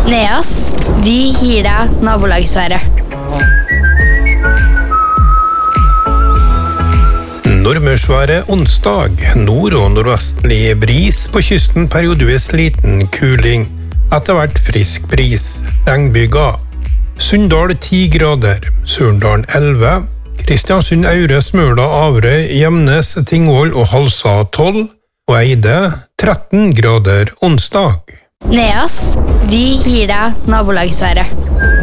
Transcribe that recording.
Neas, vi gir deg nabolagsværet. Nordmørsværet onsdag. Nord- og nordvestlig bris på kysten, periodevis liten kuling. Etter hvert frisk bris. Regnbyger. Sunndal 10 grader. Surndalen 11. Kristiansund, Aure, Smøla, Averøy, Gjemnes, Tingvoll og Halsa 12. Og Eide 13 grader onsdag. Neas, vi gir deg nabolagsværet.